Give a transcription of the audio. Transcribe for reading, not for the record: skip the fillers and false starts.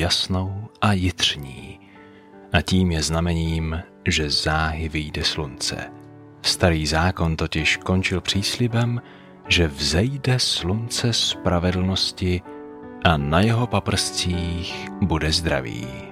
jasnou a jitřní. A tím je znamením, že záhy vyjde slunce. Starý zákon totiž končil příslibem, že vzejde slunce spravedlnosti a na jeho paprscích bude zdraví.